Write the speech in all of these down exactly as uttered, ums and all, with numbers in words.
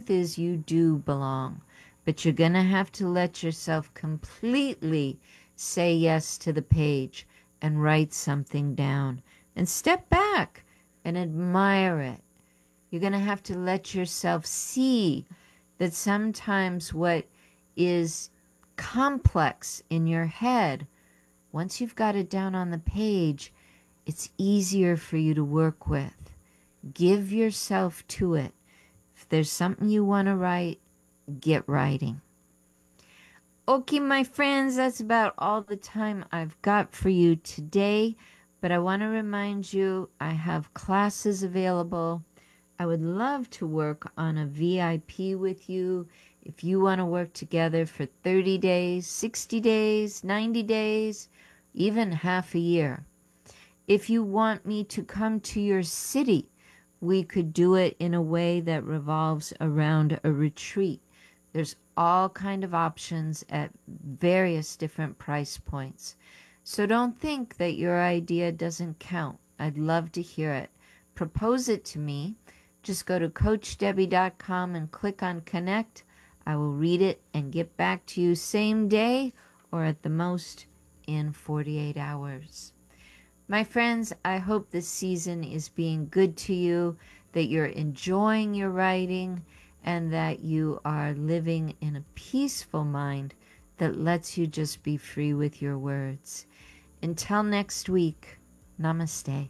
truth is you do belong, but you're going to have to let yourself completely say yes to the page and write something down and step back and admire it. You're going to have to let yourself see that sometimes what is complex in your head, once you've got it down on the page, it's easier for you to work with. Give yourself to it. If there's something you want to write, get writing. Okay, my friends, that's about all the time I've got for you today. But I want to remind you, I have classes available. I would love to work on a V I P with you. If you want to work together for thirty days, sixty days, ninety days, even half a year. If you want me to come to your city, we could do it in a way that revolves around a retreat. There's all kind of options at various different price points. So don't think that your idea doesn't count. I'd love to hear it. Propose it to me. Just go to coach debbie dot com and click on Connect. I will read it and get back to you same day or at the most in forty-eight hours. My friends, I hope this season is being good to you, that you're enjoying your writing, and that you are living in a peaceful mind that lets you just be free with your words. Until next week, namaste.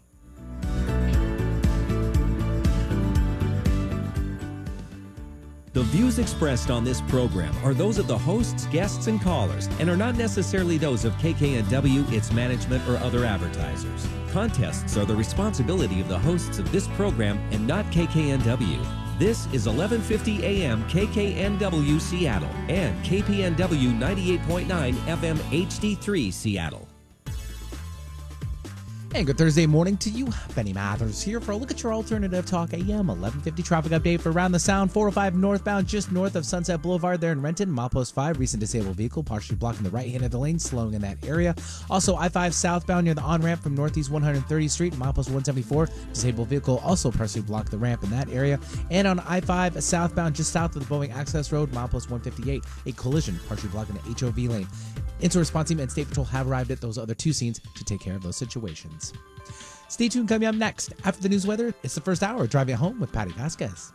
The views expressed on this program are those of the hosts, guests, and callers, and are not necessarily those of K K N W, its management, or other advertisers. Contests are the responsibility of the hosts of this program and not K K N W. This is eleven fifty A M K K N W Seattle and K P N W ninety-eight point nine F M H D three Seattle. And good Thursday morning to you. Benny Mathers here for a look at your alternative talk A M eleven fifty traffic update for Around the Sound. four oh five northbound just north of Sunset Boulevard there in Renton. Milepost five, recent disabled vehicle partially blocking the right hand of the lane, slowing in that area. Also I five southbound near the on-ramp from Northeast one hundred thirtieth Street. Milepost one seventy-four, disabled vehicle also partially blocked the ramp in that area. And on I five southbound just south of the Boeing Access Road, Milepost one fifty-eight, a collision partially blocking the H O V lane. Inter response team and State Patrol have arrived at those other two scenes to take care of those situations. Stay tuned. Coming up next, after the news weather, it's the first hour of Driving Home with Patty Vasquez.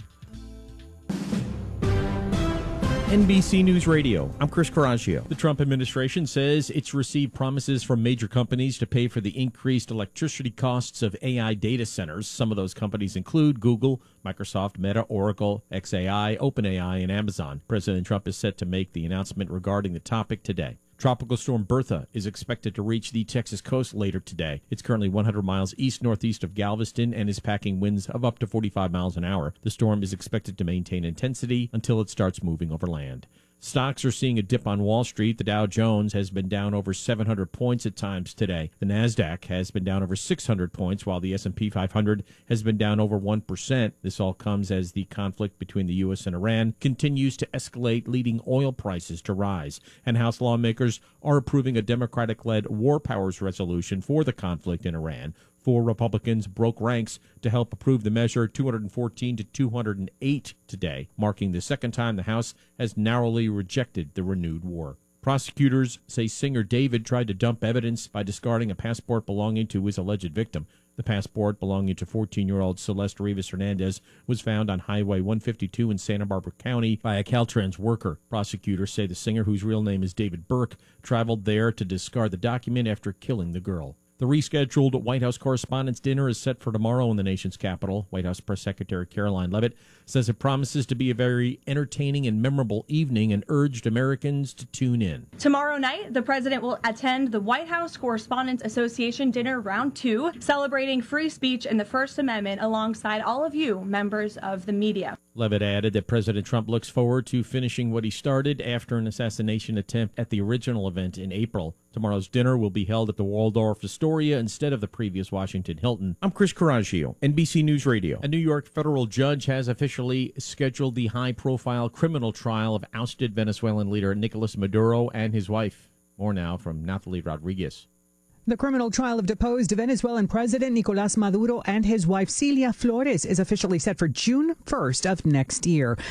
N B C News Radio, I'm Chris Coraggio. The Trump administration says it's received promises from major companies to pay for the increased electricity costs of A I data centers. Some of those companies include Google, Microsoft, Meta, Oracle, X A I, OpenAI, and Amazon. President Trump is set to make the announcement regarding the topic today. Tropical storm Bertha is expected to reach the Texas coast later today. It's currently one hundred miles east-northeast of Galveston and is packing winds of up to forty-five miles an hour. The storm is expected to maintain intensity until it starts moving over land. Stocks are seeing a dip on Wall Street. The Dow Jones has been down over seven hundred points at times today. The Nasdaq has been down over six hundred points, while the S and P five hundred has been down over one percent. This all comes as the conflict between the U S and Iran continues to escalate, leading oil prices to rise. And House lawmakers are approving a Democratic-led war powers resolution for the conflict in Iran. Four Republicans broke ranks to help approve the measure, two hundred fourteen to two hundred eight today, marking the second time the House has narrowly rejected the renewed war. Prosecutors say singer David tried to dump evidence by discarding a passport belonging to his alleged victim. The passport belonging to fourteen-year-old Celeste Rivas Hernandez was found on Highway one fifty-two in Santa Barbara County by a Caltrans worker. Prosecutors say the singer, whose real name is David Burke, traveled there to discard the document after killing the girl. The rescheduled White House Correspondents' Dinner is set for tomorrow in the nation's capital. White House Press Secretary Caroline Leavitt says it promises to be a very entertaining and memorable evening and urged Americans to tune in. Tomorrow night, the president will attend the White House Correspondents' Association Dinner Round two, celebrating free speech and the First Amendment alongside all of you, members of the media. Leavitt added that President Trump looks forward to finishing what he started after an assassination attempt at the original event in April. Tomorrow's dinner will be held at the Waldorf Astoria instead of the previous Washington Hilton. I'm Chris Coraggio, N B C News Radio. A New York federal judge has officially scheduled the high-profile criminal trial of ousted Venezuelan leader Nicolas Maduro and his wife. More now from Nathalie Rodriguez. The criminal trial of deposed Venezuelan President Nicolás Maduro and his wife Cilia Flores is officially set for June first of next year.